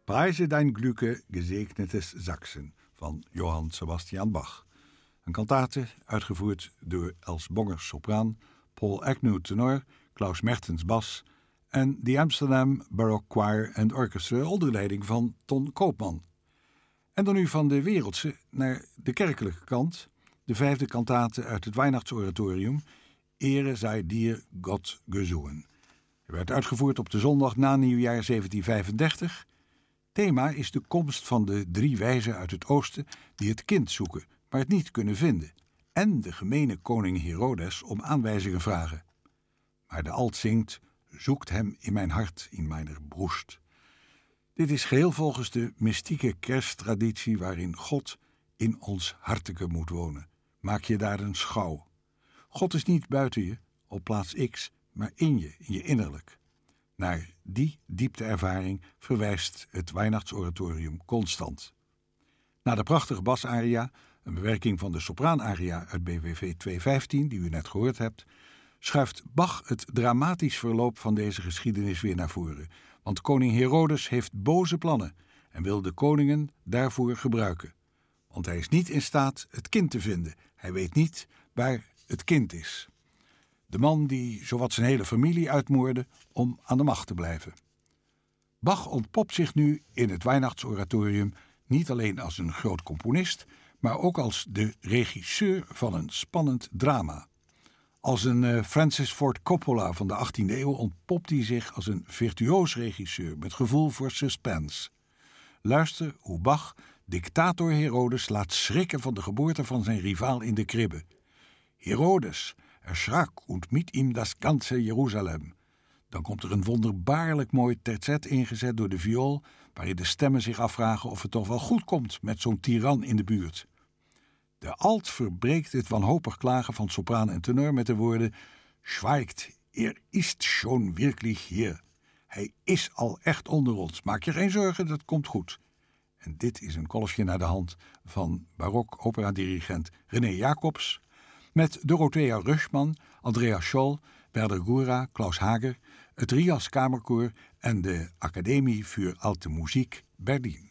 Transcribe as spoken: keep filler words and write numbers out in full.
Preise dein Glücke, gesegnetes Sachsen van Johann Sebastian Bach. Een kantate uitgevoerd door Els Bongers sopraan, Paul Agnew tenor, Klaus Mertens bas en de Amsterdam Baroque Choir and Orchestra onder leiding van Ton Koopman. En dan nu van de wereldse naar de kerkelijke kant, de vijfde kantate uit het Weihnachtsoratorium, Ehre sei dir Gott gesungen. Hij werd uitgevoerd op de zondag na nieuwjaar zeventien vijfendertig. Thema is de komst van de drie wijzen uit het oosten die het kind zoeken, maar het niet kunnen vinden, en de gemene koning Herodes om aanwijzingen vragen. Maar de alt zingt, zoekt hem in mijn hart, in mijner broest. Dit is geheel volgens de mystieke kersttraditie waarin God in ons harteke moet wonen. Maak je daar een schouw. God is niet buiten je, op plaats X, maar in je, in je innerlijk. Naar die diepteervaring verwijst het Weihnachtsoratorium constant. Na de prachtige basaria, een bewerking van de sopraanaria uit B W V tweehonderdvijftien, die u net gehoord hebt, schuift Bach het dramatisch verloop van deze geschiedenis weer naar voren. Want koning Herodes heeft boze plannen en wil de koningen daarvoor gebruiken. Want hij is niet in staat het kind te vinden. Hij weet niet waar het kind is. De man die zowat zijn hele familie uitmoordde om aan de macht te blijven. Bach ontpopt zich nu in het Weihnachtsoratorium niet alleen als een groot componist, maar ook als de regisseur van een spannend drama. Als een uh, Francis Ford Coppola van de achttiende eeuw ontpopt hij zich als een virtuoos regisseur met gevoel voor suspense. Luister hoe Bach dictator Herodes laat schrikken van de geboorte van zijn rivaal in de kribbe. Herodes erschrak und mit ihm das ganze Jeruzalem. Dan komt er een wonderbaarlijk mooi terzet ingezet door de viool, waarin de stemmen zich afvragen of het toch wel goed komt met zo'n tiran in de buurt. De alt verbreekt het wanhopig klagen van sopraan en tenor met de woorden: Schweigt, er ist schon wirklich hier. Hij is al echt onder ons, maak je geen zorgen, dat komt goed. En dit is een kolfje naar de hand van barok operadirigent René Jacobs, met Dorothea Röschmann, Andreas Scholl, Werder Gura, Klaus Hager, het Rias Kamerkoor en de Academie für Alte Musik Berlin.